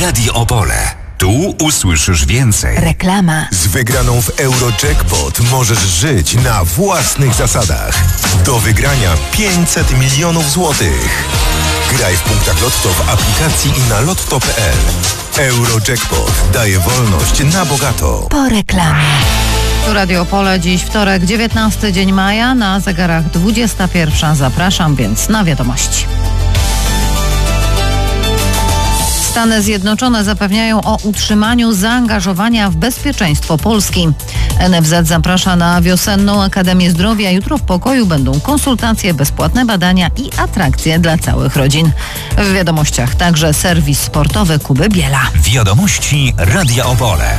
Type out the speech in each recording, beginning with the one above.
Radio Opole. Tu usłyszysz więcej. Reklama. Z wygraną w Eurojackpot możesz żyć na własnych zasadach. Do wygrania 500 milionów złotych. Graj w punktach Lotto w aplikacji i na lotto.pl. Eurojackpot daje wolność na bogato. Po reklamie. Tu Radio Opole, dziś wtorek, 19 dzień maja, na zegarach 21. Zapraszam więc na wiadomości. Stany Zjednoczone zapewniają o utrzymaniu zaangażowania w bezpieczeństwo Polski. NFZ zaprasza na wiosenną Akademię Zdrowia. Jutro w pokoju będą konsultacje, bezpłatne badania i atrakcje dla całych rodzin. W wiadomościach także serwis sportowy Kuby Biela. Wiadomości Radia Opole.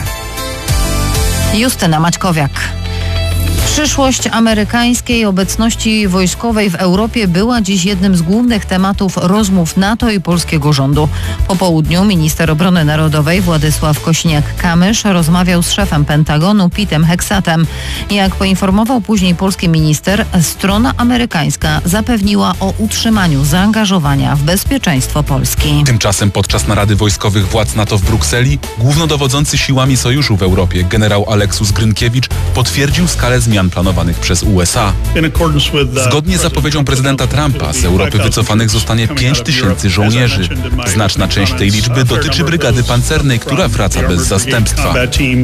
Justyna Maćkowiak. Przyszłość amerykańskiej obecności wojskowej w Europie była dziś jednym z głównych tematów rozmów NATO i polskiego rządu. Po południu minister obrony narodowej Władysław Kosiniak-Kamysz rozmawiał z szefem Pentagonu Petem Hegsetem. Jak poinformował później polski minister, strona amerykańska zapewniła o utrzymaniu zaangażowania w bezpieczeństwo Polski. Tymczasem podczas narady wojskowych władz NATO w Brukseli głównodowodzący siłami sojuszu w Europie generał Aleksus Grynkiewicz potwierdził skalę zmian planowanych przez USA. Zgodnie z zapowiedzią prezydenta Trumpa z Europy wycofanych zostanie 5000 żołnierzy. Znaczna część tej liczby dotyczy brygady pancernej, która wraca bez zastępstwa.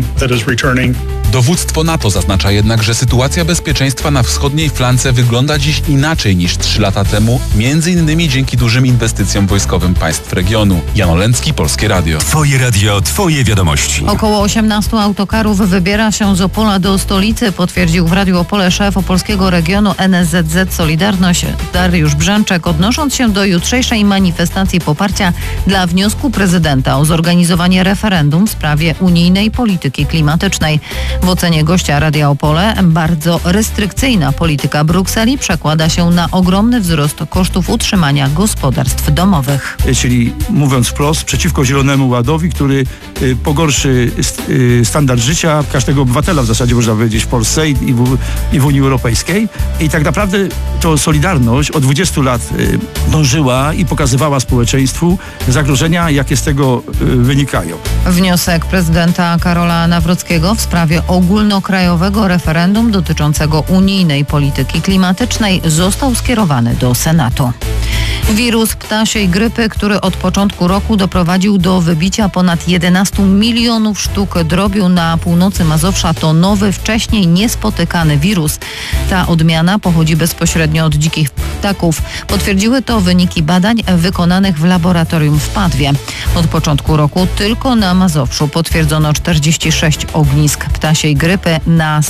Dowództwo NATO zaznacza jednak, że sytuacja bezpieczeństwa na wschodniej flance wygląda dziś inaczej niż 3 lata temu, m.in. dzięki dużym inwestycjom wojskowym państw regionu. Jan Olęcki, Polskie Radio. Twoje radio, twoje wiadomości. Około 18 autokarów wybiera się z Opola do stolicy, potwierdził w Radiu Opole szef opolskiego regionu NSZZ Solidarność Dariusz Brzęczek, odnosząc się do jutrzejszej manifestacji poparcia dla wniosku prezydenta o zorganizowanie referendum w sprawie unijnej polityki klimatycznej. W ocenie gościa Radia Opole bardzo restrykcyjna polityka Brukseli przekłada się na ogromny wzrost kosztów utrzymania gospodarstw domowych. Czyli mówiąc wprost, przeciwko Zielonemu Ładowi, który pogorszy standard życia każdego obywatela w zasadzie, można powiedzieć, w Polsce i w Unii Europejskiej. I tak naprawdę to Solidarność od 20 lat dążyła i pokazywała społeczeństwu zagrożenia, jakie z tego wynikają. Wniosek prezydenta Karola Nawrockiego w sprawie ogólnokrajowego referendum dotyczącego unijnej polityki klimatycznej został skierowany do Senatu. Wirus ptasiej grypy, który od początku roku doprowadził do wybicia ponad 11 milionów sztuk drobiu na północy Mazowsza, to nowy, wcześniej niespotykany wirus. Ta odmiana pochodzi bezpośrednio od dzikich ptaków. Potwierdziły to wyniki badań wykonanych w laboratorium w Padwie. Od początku roku tylko na Mazowszu potwierdzono 46 ognisk ptasiej grypy na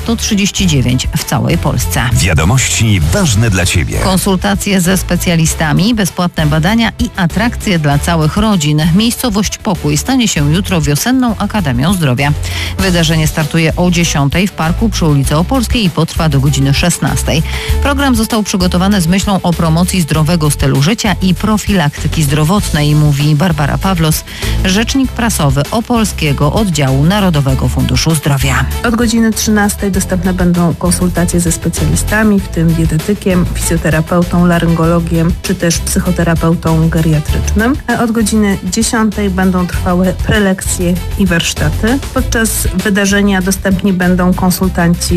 139 w całej Polsce. Wiadomości ważne dla Ciebie. Konsultacje ze specjalistami, bezpłatne badania i atrakcje dla całych rodzin. Miejscowość Pokój stanie się jutro wiosenną Akademią Zdrowia. Wydarzenie startuje o 10 w parku przy ulicy Opolskiej i potrwa do godziny 16. Program został przygotowany z myślą o promocji zdrowego stylu życia i profilaktyki zdrowotnej, mówi Barbara Pawlos, rzecznik prasowy Opolskiego Oddziału Narodowego Funduszu Zdrowia. Od godziny 13 dostępne będą konsultacje ze specjalistami, w tym dietetykiem, fizjoterapeutą, laryngologiem czy też psychoterapeutą geriatrycznym. Od godziny 10 będą trwały prelekcje i warsztaty. Podczas wydarzenia dostępni będą konsultanci